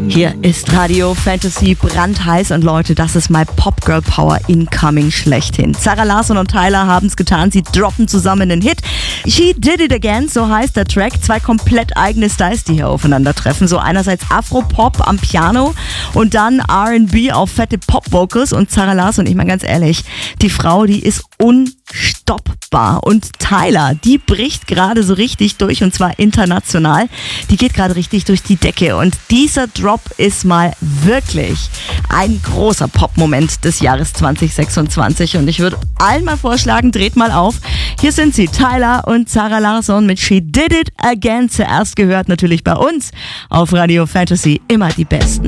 Hier ist Radio Fantasy brandheiß und Leute, das ist mal Pop Girl Power incoming schlechthin. Zara Larsson und Tyla haben es getan, sie droppen zusammen den Hit. She Did It Again, so heißt der Track. Zwei komplett eigene Styles, die hier aufeinandertreffen. So einerseits Afro-Pop am Piano und dann R&B auf fette Pop-Vocals. Und Zara Larsson, ich meine ganz ehrlich, die Frau, die ist unstoppbar. Und Tyla, die bricht gerade so richtig durch und zwar international. Die geht gerade richtig durch die Decke und dieser Drop ist mal wirklich ein großer Pop-Moment des Jahres 2026 und ich würde allen mal vorschlagen, dreht mal auf. Hier sind sie, Tyla und Zara Larsson mit She Did It Again. Zuerst gehört natürlich bei uns auf Radio Fantasy immer die Besten.